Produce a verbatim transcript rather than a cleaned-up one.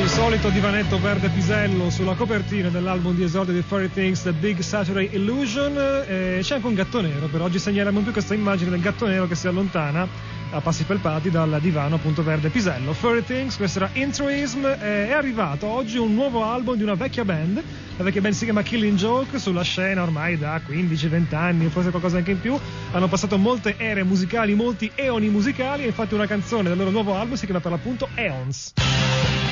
Solito divanetto verde pisello sulla copertina dell'album di esordio di Fairy Things, The Big Saturday Illusion. Eh, c'è anche un gatto nero, per oggi segnaliamo più questa immagine del gatto nero che si allontana a passi pelpati dal divano appunto verde pisello. Fairy Things, questo era Intruism. Eh, è arrivato oggi un nuovo album di una vecchia band. La vecchia band si chiama Killing Joke, sulla scena ormai da quindici venti anni, forse qualcosa anche in più. Hanno passato molte ere musicali, molti eoni musicali, e infatti una canzone del loro nuovo album si chiama per l'appunto Eons.